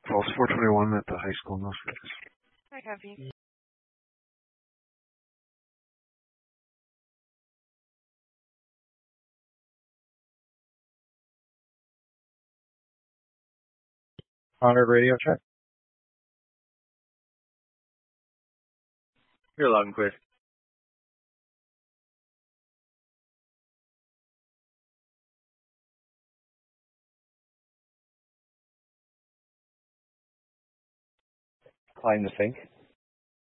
Falls 421 at the high school in Las Vegas. I copy. Honored radio check. You're loud and clear. Climb the sink.